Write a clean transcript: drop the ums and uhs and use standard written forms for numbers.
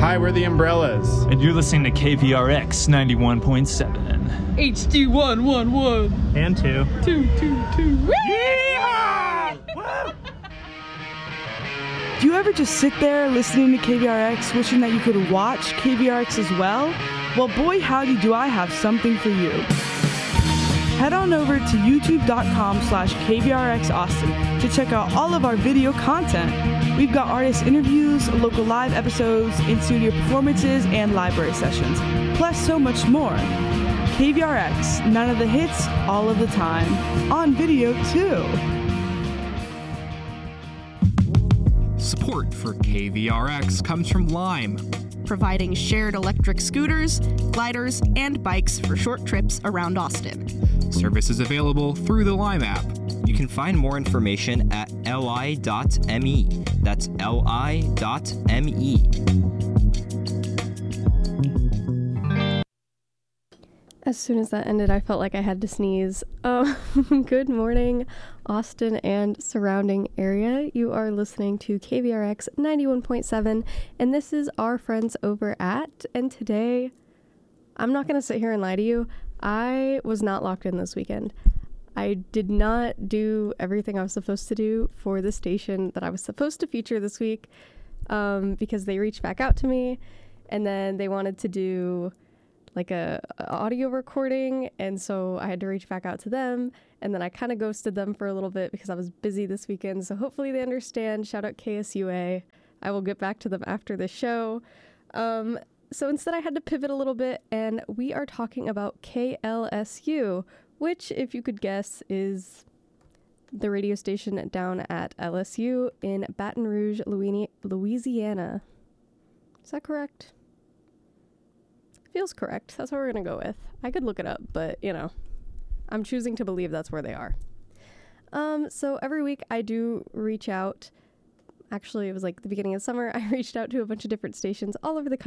Hi, we're the Umbrellas. And you're listening to KVRX 91.7. HD 111. And 2. 222. Yeehaw! Woo! Do you ever just sit there listening to KVRX wishing that you could watch KVRX as well? Well, boy howdy do I have something for you. Head on over to youtube.com/KVRX Austin to check out all of our video content. We've got artist interviews, local live episodes, in-studio performances, and library sessions, plus so much more. KVRX, none of the hits, all of the time. On video, too. Support for KVRX comes from Lime, providing shared electric scooters, gliders, and bikes for short trips around Austin. Service is available through the Lime app. You can find more information at li.me. That's li.me. As soon as that ended, I felt like I had to sneeze. Good morning, Austin and surrounding area. You are listening to KVRX 91.7, and this is our friends over at, and today, I'm not going to sit here and lie to you, I was not locked in this weekend. I did not do everything I was supposed to do for the station that I was supposed to feature this week, because they reached back out to me, and then they wanted to do like a audio recording, and so I had to reach back out to them, and then I kind of ghosted them for a little bit because I was busy this weekend, so hopefully they understand. Shout out KSUA. I will get back to them after the show. So instead I had to pivot a little bit, and we are talking about KLSU, which, if you could guess, is the radio station down at LSU in Baton Rouge, Louisiana. Is that correct? Feels correct. That's what we're going to go with. I could look it up, but, you know, I'm choosing to believe that's where they are. So every week I do reach out. Actually, it was like the beginning of summer. I reached out to a bunch of different stations all over the country